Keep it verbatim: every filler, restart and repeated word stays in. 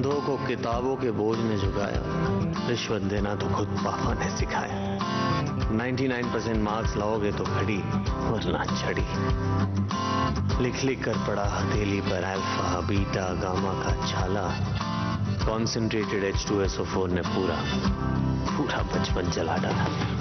अंधों को किताबों के बोझ ने झुकाया, रिश्वत देना तो खुद पापा ने सिखाया। निन्यानवे परसेंट मार्क्स लाओगे तो घड़ी वरना छड़ी। लिख लिख कर पड़ा हथेली पर अल्फा बीटा गामा का छाला। Concentrated H two S O four ने पूरा पूरा बचपन जला डाला।